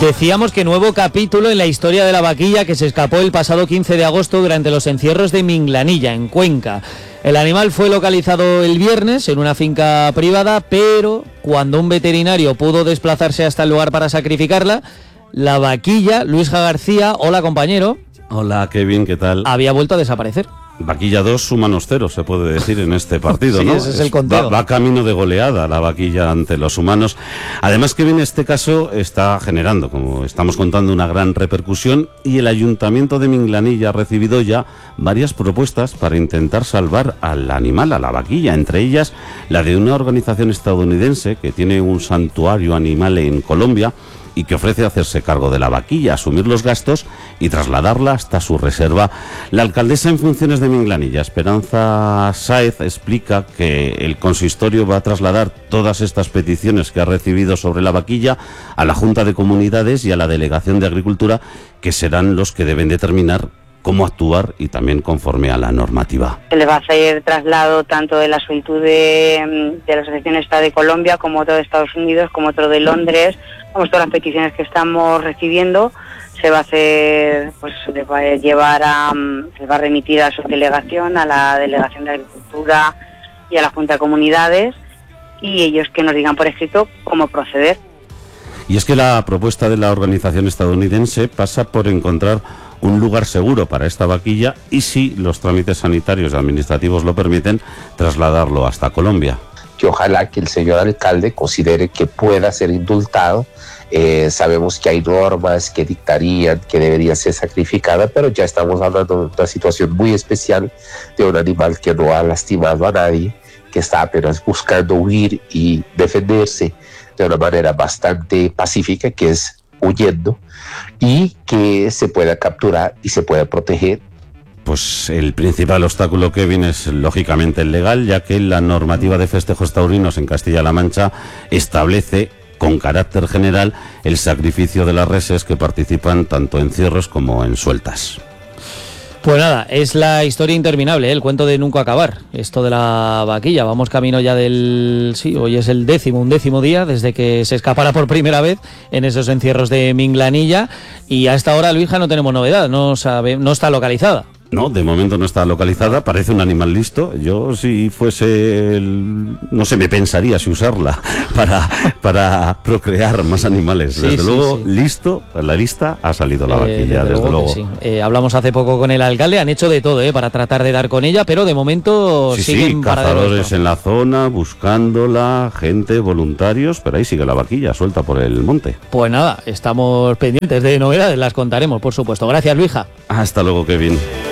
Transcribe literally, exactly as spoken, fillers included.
Decíamos que nuevo capítulo en la historia de la vaquilla que se escapó el pasado quince de agosto durante los encierros de Minglanilla, en Cuenca. El animal fue localizado el viernes en una finca privada, pero cuando un veterinario pudo desplazarse hasta el lugar para sacrificarla, la vaquilla, Luisja García, hola compañero. Hola Kevin, ¿qué tal? Había vuelto a desaparecer. Vaquilla dos, humanos cero, se puede decir en este partido, sí, ¿no? Ese es el conteo. Va, va camino de goleada la vaquilla ante los humanos. Además, Kevin, este caso está generando, como estamos contando, una gran repercusión y el Ayuntamiento de Minglanilla ha recibido ya varias propuestas para intentar salvar al animal, a la vaquilla, entre ellas la de una organización estadounidense que tiene un santuario animal en Colombia y que ofrece hacerse cargo de la vaquilla, asumir los gastos y trasladarla hasta su reserva. La alcaldesa en funciones de Minglanilla, Esperanza Sáez, explica que el consistorio va a trasladar todas estas peticiones que ha recibido sobre la vaquilla a la Junta de Comunidades y a la Delegación de Agricultura, que serán los que deben determinar cómo actuar y también conforme a la normativa. Se le va a hacer traslado tanto de la solicitud de, de la Asociación Esta de Colombia como otro de Estados Unidos, como otro de Londres. Vamos, todas las peticiones que estamos recibiendo se va a hacer, pues se va a llevar a, se va a remitir a su delegación, a la Delegación de Agricultura y a la Junta de Comunidades, y ellos que nos digan por escrito cómo proceder. Y es que la propuesta de la organización estadounidense pasa por encontrar un lugar seguro para esta vaquilla y, si los trámites sanitarios y administrativos lo permiten, trasladarlo hasta Colombia. Que ojalá que el señor alcalde considere que pueda ser indultado. Eh, sabemos que hay normas que dictarían que debería ser sacrificada, pero ya estamos hablando de una situación muy especial, de un animal que no ha lastimado a nadie, que está apenas buscando huir y defenderse de una manera bastante pacífica, que es huyendo, y que se pueda capturar y se pueda proteger. Pues el principal obstáculo, Kevin, es lógicamente el legal, ya que la normativa de festejos taurinos en Castilla-La Mancha establece con carácter general el sacrificio de las reses que participan tanto en cierros como en sueltas. Pues nada, es la historia interminable, ¿eh? El cuento de nunca acabar, esto de la vaquilla. Vamos camino ya del... sí, hoy es el décimo, un décimo día desde que se escapara por primera vez en esos encierros de Minglanilla, y a esta hora, Luisja, no tenemos novedad, no sabe, no está localizada. No, de momento no está localizada, parece un animal listo. Yo, si fuese, el, no sé, me pensaría si usarla para, para procrear más animales. Desde sí, luego, sí, sí. listo, la lista ha salido la vaquilla, eh, desde, desde luego. luego. Sí. Eh, hablamos hace poco con el alcalde, han hecho de todo eh, para tratar de dar con ella, pero de momento sí, siguen sí, cazadores en la zona, buscándola, gente, voluntarios, pero ahí sigue la vaquilla, suelta por el monte. Pues nada, estamos pendientes de novedades, las contaremos, por supuesto. Gracias, Luisja. Hasta luego, Kevin.